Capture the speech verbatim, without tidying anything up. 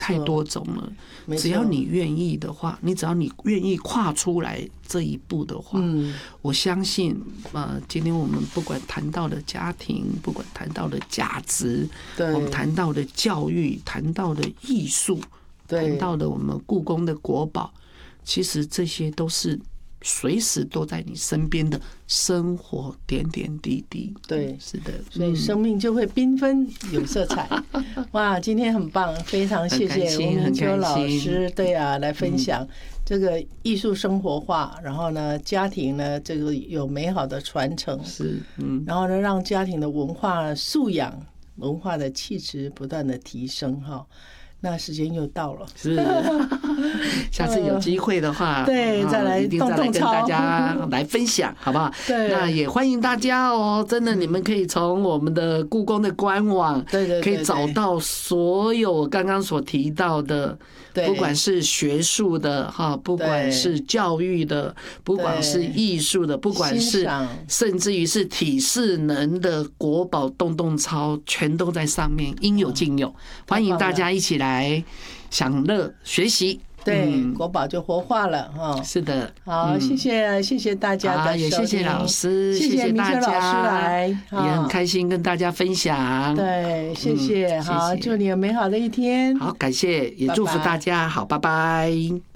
太多种了。只要你愿意的话，你只要你愿意跨出来这一步的话，嗯，我相信，呃，今天我们不管谈到的家庭，不管谈到的价值，我们谈到的教育，谈到的艺术，谈到的我们故宫的国宝，其实这些都是随时都在你身边的生活点点滴滴。 对， 是的， 所以生命就会缤纷有色彩。哇，今天很棒，非常谢谢吴明秋老师，对啊，来分享这个艺术生活化，然后呢，家庭呢这个有美好的传承， 是，嗯， 然后呢，让家庭的文化素养、文化的气质不断的提升哈。那时间又到了， 是，下次有机会的话， 对，再来一定再来跟大家来分享，好不好？ 对， 那也欢迎大家哦，真的，你们可以从我们的故宫的官网， 对对， 可以找到所有我刚刚所提到的，不管是学术的哈，不管是教育的，不管是艺术的，不管是甚至于是体适能的国宝洞洞操，全都在上面，应有尽有，欢迎大家一起来享乐学习。 对，嗯、国宝就活化了哈。 是的， 好，谢谢谢谢大家的收听， 也谢谢老师， 谢谢大家，老师来， 也很开心跟大家分享。 对，谢谢，嗯、好，祝你有美好的一天。 好，感谢，也祝福大家，好，拜拜。